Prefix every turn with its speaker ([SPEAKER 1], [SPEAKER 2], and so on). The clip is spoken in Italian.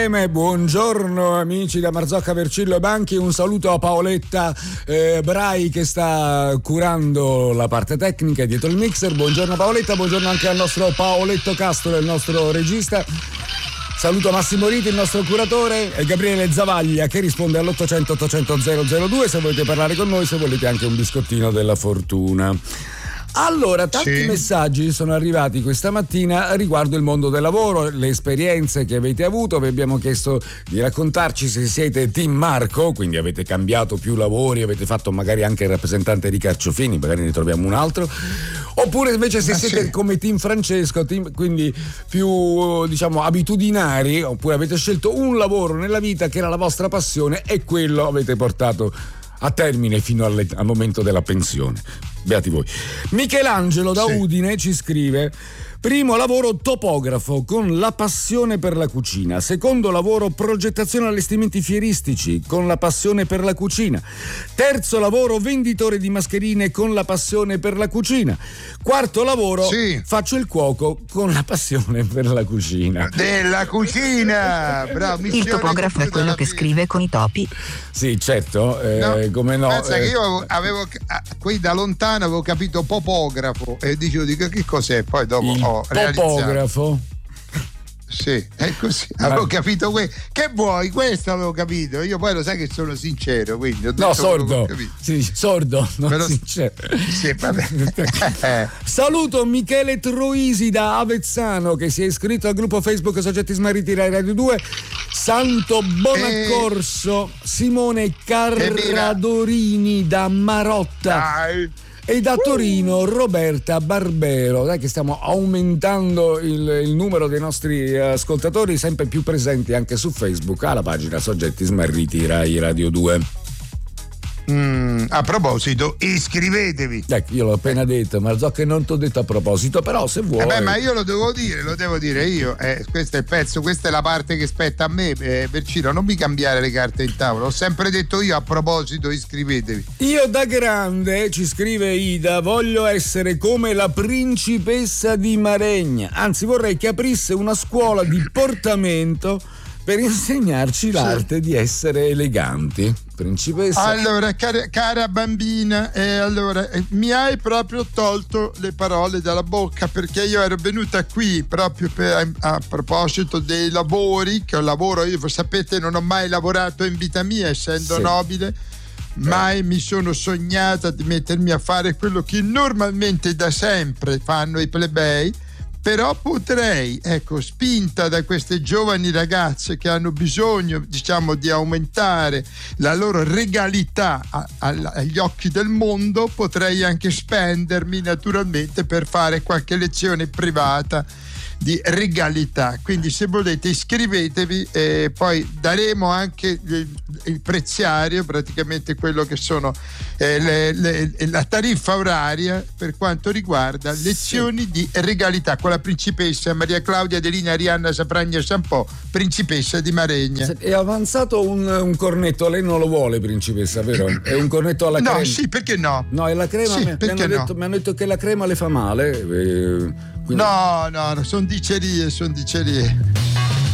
[SPEAKER 1] Buongiorno amici da Marzocca, Vercillo e Banchi, un saluto a Paoletta Brai che sta curando la parte tecnica dietro il mixer. Buongiorno Paoletta, buongiorno anche al nostro Paoletto Castro, il nostro regista. Saluto Massimo Riti, il nostro curatore, e Gabriele Zavaglia che risponde all'800 800 002 se volete parlare con noi, se volete anche un biscottino della fortuna. Allora, tanti messaggi sono arrivati questa mattina riguardo il mondo del lavoro, le esperienze che avete avuto. Vi abbiamo chiesto di raccontarci se siete team Marco, quindi avete cambiato più lavori, avete fatto magari anche il rappresentante di Carciofini, magari ne troviamo un altro, oppure invece se siete come team Francesco, quindi più diciamo abitudinari, oppure avete scelto un lavoro nella vita che era la vostra passione e quello avete portato a termine fino al momento della pensione. Beati voi. Michelangelo da Udine ci scrive: primo lavoro topografo con la passione per la cucina, secondo lavoro progettazione allestimenti fieristici con la passione per la cucina, terzo lavoro venditore di mascherine con la passione per la cucina, quarto lavoro faccio il cuoco con la passione per la cucina.
[SPEAKER 2] Della cucina! Bravo,
[SPEAKER 3] il topografo è quello che scrive con i topi.
[SPEAKER 1] Sì, certo, come no.
[SPEAKER 2] Pensa che io avevo qui da lontano avevo capito popografo e dicevo che cos'è, poi dopo ho realizzato.
[SPEAKER 1] Popografo?
[SPEAKER 2] Sì, è così. Avevo capito che vuoi? Questo avevo capito. Io poi lo sai che sono sincero, quindi ho detto
[SPEAKER 1] no, sordo. Sì, sordo, non sincero.
[SPEAKER 2] Sì, vabbè.
[SPEAKER 1] Saluto Michele Troisi da Avezzano che si è iscritto al gruppo Facebook Soggetti Smarriti Rai Radio 2. Santo Bonaccorso, Simone Carradorini da Marotta. E da Torino Roberta Barbero. Dai che stiamo aumentando il numero dei nostri ascoltatori, sempre più presenti anche su Facebook alla pagina Soggetti Smarriti Rai Radio 2.
[SPEAKER 2] A proposito, iscrivetevi.
[SPEAKER 1] Ecco, io l'ho appena detto, Marzocca, non ti ho detto a proposito, però se vuoi.
[SPEAKER 2] Ma io lo devo dire io. Questo è il pezzo, questa è la parte che spetta a me, Vercino, non mi cambiare le carte in tavola. Ho sempre detto io, a proposito, iscrivetevi.
[SPEAKER 1] Io da grande, ci scrive Ida, voglio essere come la principessa di Maregna. Anzi, vorrei che aprisse una scuola di portamento per insegnarci l'arte di essere eleganti. Principessa.
[SPEAKER 2] Allora, cara bambina, mi hai proprio tolto le parole dalla bocca, perché io ero venuta qui proprio a proposito dei lavori, che io sapete non ho mai lavorato in vita mia, essendo nobile. Mai mi sono sognata di mettermi a fare quello che normalmente da sempre fanno i plebei. Però potrei, spinta da queste giovani ragazze che hanno bisogno, diciamo, di aumentare la loro regalità agli occhi del mondo, potrei anche spendermi naturalmente per fare qualche lezione privata di regalità. Quindi se volete iscrivetevi e poi daremo anche il preziario, praticamente quello che sono la tariffa oraria per quanto riguarda lezioni di regalità con la principessa Maria Claudia Adelina Arianna Sapragna Sampò, principessa di Maregna.
[SPEAKER 1] È avanzato un cornetto, lei non lo vuole, principessa, vero? È un cornetto alla crema.
[SPEAKER 2] No, sì, perché no?
[SPEAKER 1] No, è la crema,
[SPEAKER 2] sì,
[SPEAKER 1] mi hanno detto che la crema le fa male.
[SPEAKER 2] No, sono dicerie.